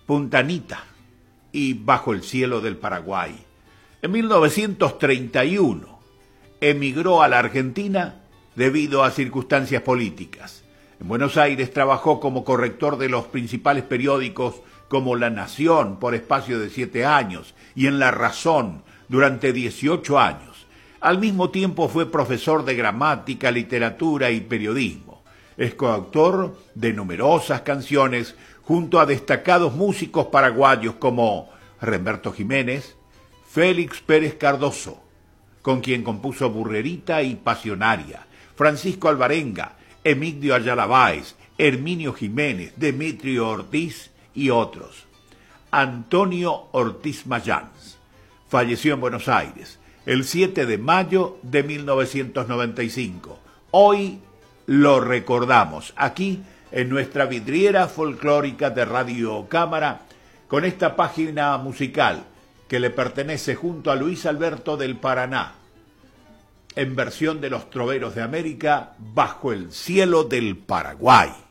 Punta Anita y Bajo el cielo del Paraguay. En 1931 emigró a la Argentina debido a circunstancias políticas. En Buenos Aires trabajó como corrector de los principales periódicos como La Nación por espacio de 7 años y en La Razón durante 18 años. Al mismo tiempo fue profesor de gramática, literatura y periodismo. Es coautor de numerosas canciones junto a destacados músicos paraguayos como Remberto Jiménez, Félix Pérez Cardoso, con quien compuso Burrerita y Pasionaria, Francisco Alvarenga, Emigdio Ayala Báez, Herminio Jiménez, Demetrio Ortiz y otros. Antonio Ortiz Mayans falleció en Buenos Aires el 7 de mayo de 1995. Hoy lo recordamos aquí en nuestra vidriera folclórica de Radio Cámara con esta página musical que le pertenece junto a Luis Alberto del Paraná, en versión de los Troveros de América, Bajo el cielo del Paraguay.